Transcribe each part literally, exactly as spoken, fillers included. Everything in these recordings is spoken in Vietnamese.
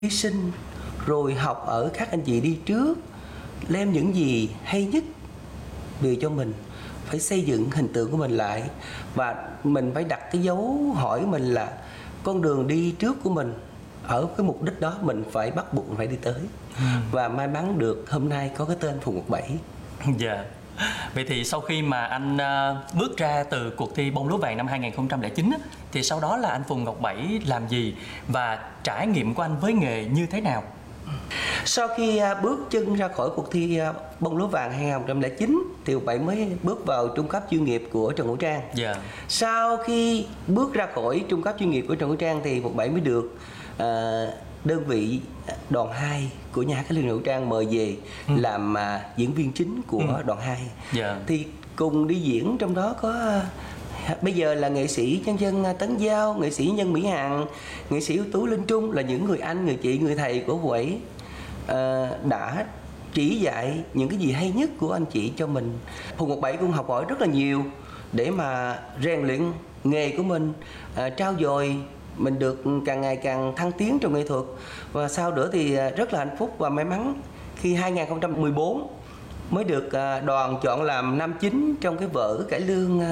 hy sinh rồi học ở các anh chị đi trước, đem những gì hay nhất về cho mình, phải xây dựng hình tượng của mình lại, và mình phải đặt cái dấu hỏi mình là con đường đi trước của mình ở cái mục đích đó mình phải bắt buộc phải đi tới. ừ. Và may mắn được hôm nay có cái tên Phùng Ngọc Bảy. Dạ. Yeah. Vậy thì sau khi mà anh uh, bước ra từ cuộc thi bông lúa vàng năm hai nghìn không trăm lẻ chín á, thì sau đó là anh Phùng Ngọc Bảy làm gì và trải nghiệm của anh với nghề như thế nào? Sau khi uh, bước chân ra khỏi cuộc thi uh, bông lúa vàng hai nghìn không trăm lẻ chín thì Ngọc Bảy mới bước vào trung cấp chuyên nghiệp của Trần Hữu Trang. Yeah. Sau khi bước ra khỏi trung cấp chuyên nghiệp của Trần Hữu Trang thì Ngọc Bảy mới được uh, đơn vị đoàn hai của nhà hát cải lương Trần Hữu Trang mời về ừ. làm uh, diễn viên chính của ừ. đoàn hai. Yeah. Thì cùng đi diễn trong đó có uh, bây giờ là nghệ sĩ nhân dân Tấn Giao, nghệ sĩ Nhân Mỹ Hằng, nghệ sĩ ưu tú Linh Trung, là những người anh, người chị, người thầy của Bảy uh, đã chỉ dạy những cái gì hay nhất của anh chị cho mình. Phùng Ngọc Bảy cũng học hỏi rất là nhiều để mà rèn luyện nghề của mình, uh, trau dồi mình được càng ngày càng thăng tiến trong nghệ thuật. Và sau nữa thì rất là hạnh phúc và may mắn khi hai nghìn không trăm mười bốn mới được đoàn chọn làm nam chính trong cái vở cải lương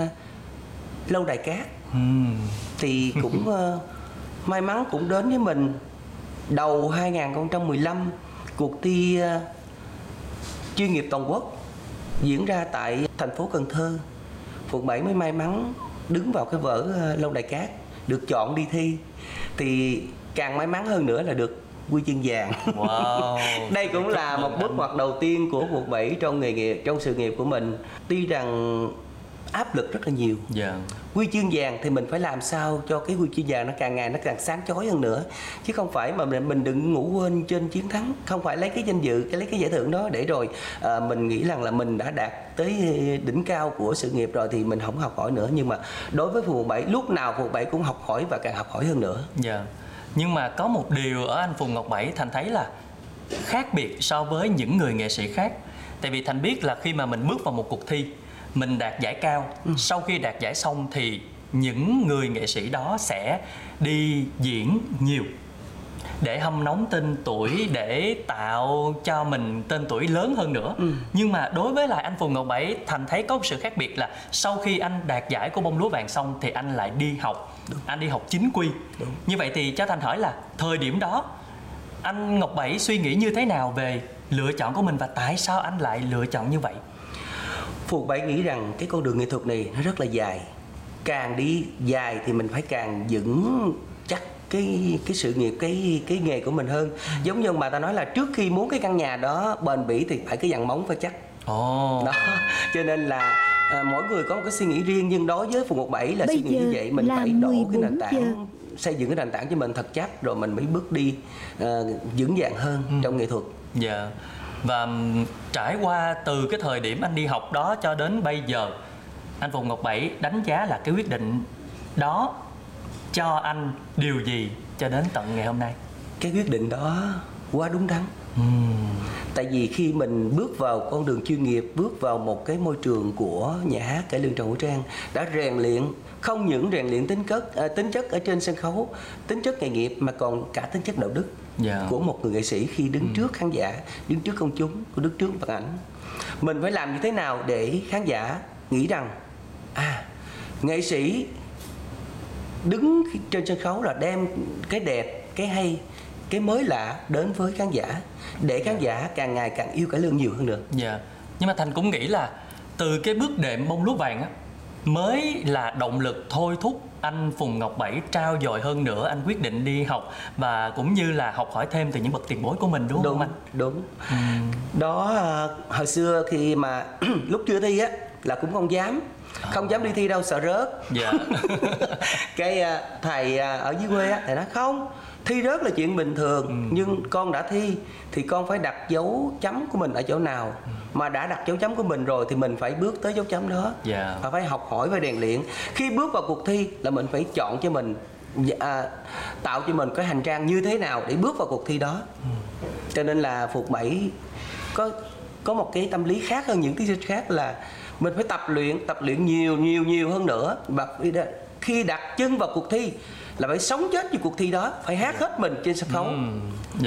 Lâu Đài Cát. uhm. Thì cũng uh, may mắn cũng đến với mình đầu hai nghìn không trăm mười lăm, cuộc thi uh, chuyên nghiệp toàn quốc diễn ra tại thành phố Cần Thơ. Phùng Bảy mới may mắn đứng vào cái vở uh, Lâu Đài Cát, được chọn đi thi. Thì càng may mắn hơn nữa là được huy chương vàng. Wow. Đây cũng là một bước ngoặt đầu tiên của Phùng Bảy trong nghề nghiệp, trong sự nghiệp của mình. Tuy rằng áp lực rất là nhiều. Yeah. Huy chương vàng thì mình phải làm sao cho cái huy chương vàng nó càng ngày nó càng sáng chói hơn nữa, chứ không phải mà mình, mình đừng ngủ quên trên chiến thắng, không phải lấy cái danh dự, cái lấy cái giải thưởng đó để rồi à, mình nghĩ rằng là mình đã đạt tới đỉnh cao của sự nghiệp rồi thì mình không học hỏi nữa. Nhưng mà đối với Phùng Bảy, lúc nào Phùng Bảy cũng học hỏi và càng học hỏi hơn nữa. Dạ. Yeah. Nhưng mà có một điều ở anh Phùng Ngọc Bảy Thành thấy là khác biệt so với những người nghệ sĩ khác. Tại vì Thành biết là khi mà mình bước vào một cuộc thi, mình đạt giải cao, ừ. sau khi đạt giải xong thì những người nghệ sĩ đó sẽ đi diễn nhiều để hâm nóng tên tuổi, để tạo cho mình tên tuổi lớn hơn nữa. ừ. Nhưng mà đối với lại anh Phùng Ngọc Bảy, Thành thấy có một sự khác biệt là sau khi anh đạt giải của bông lúa vàng xong thì anh lại đi học. Đúng. Anh đi học chính quy. Đúng. Như vậy thì cho Thành hỏi là thời điểm đó anh Ngọc Bảy suy nghĩ như thế nào về lựa chọn của mình và tại sao anh lại lựa chọn như vậy? Phùng Bảy nghĩ rằng cái con đường nghệ thuật này nó rất là dài, càng đi dài thì mình phải càng vững chắc cái cái sự nghiệp, cái cái nghề của mình hơn. Giống như mà ta nói là trước khi muốn cái căn nhà đó bền bỉ thì phải cái dàn móng phải chắc. Oh. Đó, cho nên là à, mỗi người có một cái suy nghĩ riêng, nhưng đối với Phùng Ngọc Bảy là bây suy nghĩ như vậy, mình phải đổ cái nền tảng giờ. xây dựng cái nền tảng cho mình thật chắc rồi mình mới bước đi uh, vững vàng hơn ừ. trong nghệ thuật. Dạ. Yeah. Và trải qua từ cái thời điểm anh đi học đó cho đến bây giờ, anh Phùng Ngọc Bảy đánh giá là cái quyết định đó cho anh điều gì cho đến tận ngày hôm nay? Cái quyết định đó quá đúng đắn. uhm. Tại vì khi mình bước vào con đường chuyên nghiệp, bước vào một cái môi trường của nhà hát cải lương Trần Hữu Trang, đã rèn luyện không những rèn luyện tính chất à, tính chất ở trên sân khấu, tính chất nghề nghiệp, mà còn cả tính chất đạo đức. Yeah. Của một người nghệ sĩ khi đứng ừ. trước khán giả, đứng trước công chúng, đứng trước màn ảnh. Mình phải làm như thế nào để khán giả nghĩ rằng à, nghệ sĩ đứng trên sân khấu là đem cái đẹp, cái hay, cái mới lạ đến với khán giả, để khán giả càng ngày càng yêu cải lương nhiều hơn nữa. Dạ. Yeah. Nhưng mà Thành cũng nghĩ là từ cái bước đệm bông lúa vàng á mới là động lực thôi thúc anh Phùng Ngọc Bảy trau dồi hơn nữa, anh quyết định đi học và cũng như là học hỏi thêm từ những bậc tiền bối của mình, đúng, đúng không anh? Đúng. uhm. Đó, hồi xưa khi mà lúc chưa thi á là cũng không dám không dám đi thi đâu, sợ rớt. Dạ. Cái thầy ở dưới quê á, thầy nói không, thi rớt là chuyện bình thường. ừ. Nhưng con đã thi thì con phải đặt dấu chấm của mình ở chỗ nào. ừ. Mà đã đặt dấu chấm của mình rồi thì mình phải bước tới dấu chấm đó. yeah. Và phải học hỏi, phải rèn luyện. Khi bước vào cuộc thi là mình phải chọn cho mình, à, tạo cho mình cái hành trang như thế nào để bước vào cuộc thi đó. ừ. Cho nên là Phùng Bảy có có một cái tâm lý khác hơn những thí sinh khác, là mình phải tập luyện, tập luyện nhiều nhiều nhiều hơn nữa. Và khi đặt chân vào cuộc thi là phải sống chết với cuộc thi đó, phải hát hết mình trên sân khấu. Ừ.